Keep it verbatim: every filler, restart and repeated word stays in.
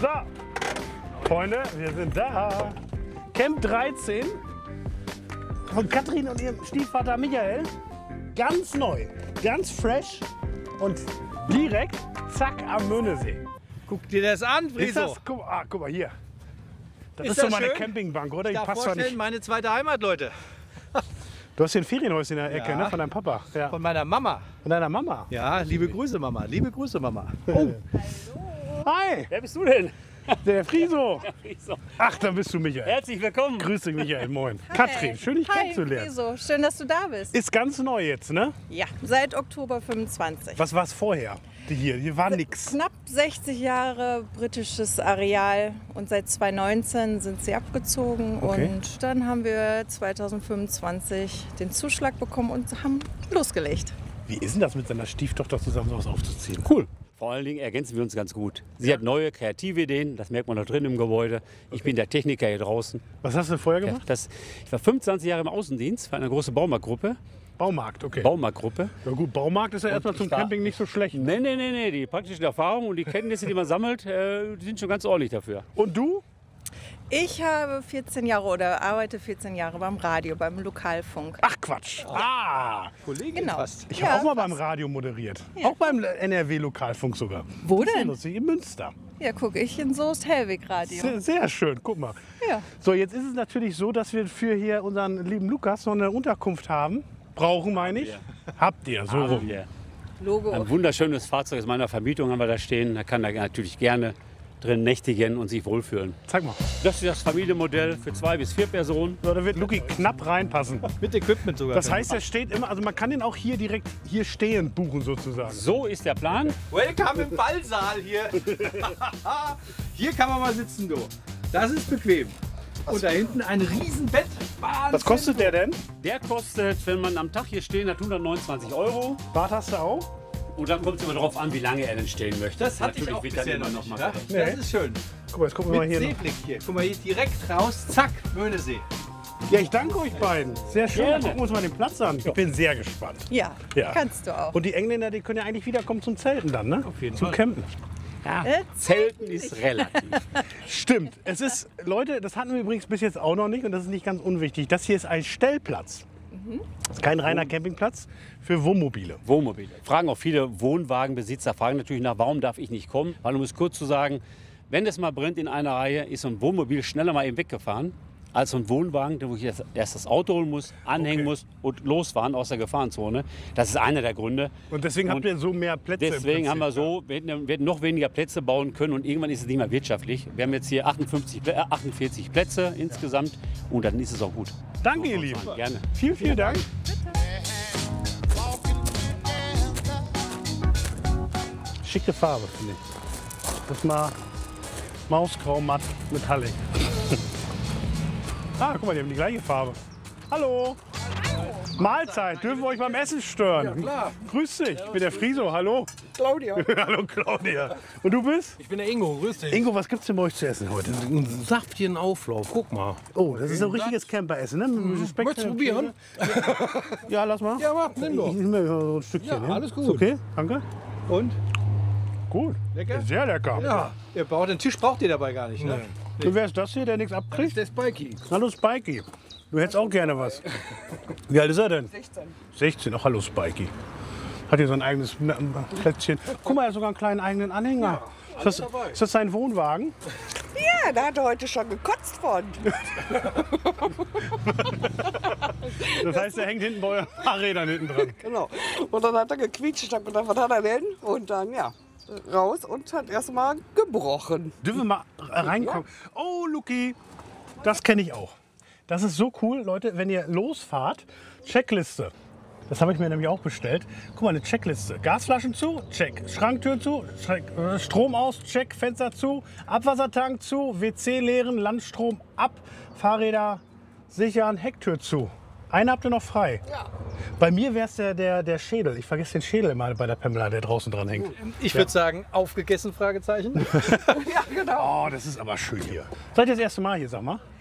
So, Freunde, wir sind da. Camp dreizehn von Katrin und ihrem Stiefvater Michael. Ganz neu, ganz fresh und direkt, zack, am Möhnesee. Guck dir das an, Friso. Ist das? Guck, ah, guck mal hier. Das ist, Ist so das meine schön? Campingbank, oder? Ich Die darf passt zwar vorstellen, nicht. meine zweite Heimat, Leute. Du hast hier ein Ferienhäuschen in der Ecke, Ja. ne? Von deinem Papa. Ja. Von meiner Mama. Von deiner Mama. Ja, liebe Grüße, Mama. Liebe Grüße, Mama. Oh. Hi, Wer bist du denn? der Friso. Friso. Ach, da bist du, Michael. Herzlich willkommen. Grüß dich, Michael. Moin. Katrin, schön dich Hi, kennenzulernen. Friso. Schön, dass du da bist. Ist ganz neu jetzt, ne? Ja, seit Oktober fünfundzwanzig. Was war es vorher? Die hier, hier war nix. Knapp sechzig Jahre britisches Areal und seit zweitausendneunzehn sind sie abgezogen. Okay. Und dann haben wir zweitausendfünfundzwanzig den Zuschlag bekommen und haben losgelegt. Wie ist denn das mit seiner Stieftochter zusammen sowas aufzuziehen? Cool. Vor allen Dingen ergänzen wir uns ganz gut. Sie hat neue, kreative Ideen, das merkt man da drin im Gebäude. Ich bin der Techniker hier draußen. Was hast du vorher Ja, gemacht? das, ich war fünfundzwanzig Jahre im Außendienst für eine große Baumarktgruppe. Baumarkt, okay. Baumarktgruppe. Ja gut, Baumarkt ist ja erstmal ich zum war- Camping nicht so schlecht. Nee, nee, nee, nee. Die praktischen Erfahrungen und die Kenntnisse, die man sammelt, äh, die sind schon ganz ordentlich dafür. Und du? Ich habe vierzehn Jahre oder arbeite vierzehn Jahre beim Radio, beim Lokalfunk. Ach Quatsch. Ah, Kollegin Genau. fast. ich Ja, habe auch mal fast. beim Radio moderiert. Auch beim N R W-Lokalfunk sogar. Wo Sehr denn? lustig, in Münster. Ja, gucke ich in Soest-Hellwig-Radio. Sehr, sehr schön, guck mal. Ja. So, jetzt ist es natürlich so, dass wir für hier unseren lieben Lukas noch eine Unterkunft haben. Brauchen, meine ich. Habt ihr, so rum. Ja. Logo. Ein wunderschönes Fahrzeug aus meiner Vermietung haben wir da stehen. Da kann er natürlich gerne drin nächtigen und sich wohlfühlen. Zeig mal. Das ist das Familienmodell für zwei bis vier Personen. So, da wird Luki knapp reinpassen. Mit Equipment sogar. Das heißt, er steht immer, also man kann den auch hier direkt hier stehen buchen sozusagen. So ist der Plan. Welcome im Ballsaal hier. Hier kann man mal sitzen, du. Das ist bequem. Und da hinten ein Riesenbett. Wahnsinn. Was kostet der denn? Der kostet, wenn man am Tag hier stehen hat, hundertneunundzwanzig Euro. Bad hast du auch? Und dann kommt es immer darauf an, wie lange er denn stehen möchte. Das hatte ich auch wird dann bisher immer noch nicht. mal Ne? Nee. Das ist schön. Guck mal, jetzt gucken wir mal Mit hier noch. Seeblick hier. Guck mal hier direkt raus. Zack, Möhnesee. Ja, ich danke euch beiden. Sehr schön. Gerne. Dann gucken wir uns mal den Platz an. Ich bin sehr gespannt. Ja, Ja. kannst du auch. Und die Engländer, die können ja eigentlich wiederkommen zum Zelten dann, ne? Auf jeden zum Fall. Campen. Ja, Äh, Zelten ist relativ. Stimmt. Es ist, Leute, das hatten wir übrigens bis jetzt auch noch nicht und das ist nicht ganz unwichtig. Das hier ist ein Stellplatz. Das ist kein reiner Campingplatz für Wohnmobile. Wohnmobile. Fragen auch viele Wohnwagenbesitzer, fragen natürlich nach, warum darf ich nicht kommen? Weil, um es kurz zu sagen, wenn es mal brennt in einer Reihe, ist so ein Wohnmobil schneller mal eben weggefahren als so ein Wohnwagen, wo ich erst erst das Auto holen muss, anhängen Okay. muss und losfahren aus der Gefahrenzone. Das ist einer der Gründe. Und deswegen habt Und ihr so mehr Plätze. im Deswegen haben wir Prinzip. so, wir hätten, wir hätten noch weniger Plätze bauen können und irgendwann ist es nicht mehr wirtschaftlich. Wir haben jetzt hier achtundfünfzig, Plä- äh, achtundvierzig Plätze insgesamt und dann ist es auch gut. Danke, ihr Lieben. Gerne. Vielen, vielen Dank. Schicke Farbe, finde ich. Das ist mal Mausgrau matt metallic. Ah, guck mal, die haben die gleiche Farbe. Hallo. Mahlzeit, dürfen wir euch beim Essen stören? Ja, klar. Grüß dich, ich bin der Friso, hallo. Claudia. Hallo Claudia. Und du bist? Ich bin der Ingo, grüß dich. Ingo, was gibt's denn bei euch zu essen heute? Ein saftigen Auflauf, guck mal. Oh, das ist so ein richtiges Camperessen, ne? Mit diesem Speck- Möchtest du probieren? Ja, lass mal. Ja, mach, nimm doch. Ich nehme so ein Stückchen. Ja, alles gut. Ist okay, danke. Und? Gut. Lecker? Sehr lecker. Ja, Ihr braucht den Tisch braucht ihr dabei gar nicht, ne? Und wer ist das hier, der nichts das ist abkriegt? der Spikey. Hallo Spikey. Du hättest auch gerne was. Wie alt ist er denn? sechzehn. sechzehn, ach hallo Spikey. Hat hier so ein eigenes Plätzchen. Guck mal, er hat sogar einen kleinen eigenen Anhänger. Ist das, ist das sein Wohnwagen? Ja, da hat er heute schon gekotzt von. Das heißt, er hängt hinten bei euren Fahrrädern hinten dran. Genau. Und dann hat er gequietscht. Ich hab gedacht, was hat er denn? Und dann, ja, raus und hat erstmal gebrochen. Dürfen wir mal reinkommen? Oh, Luki, das kenne ich auch. Das ist so cool, Leute, wenn ihr losfahrt, Checkliste. Das habe ich mir nämlich auch bestellt. Guck mal, eine Checkliste. Gasflaschen zu, check. Schranktür zu, check. Äh, Strom aus, check. Fenster zu, Abwassertank zu, W C leeren, Landstrom ab, Fahrräder sichern, Hecktür zu. Eine habt ihr noch frei. Ja. Bei mir wäre es der, der, der Schädel. Ich vergesse den Schädel immer bei der Pamela, der draußen dran hängt. Ich würde sagen, aufgegessen, Fragezeichen. Ja, genau. Oh, das ist aber schön hier. Seid ihr das erste Mal hier, sag mal?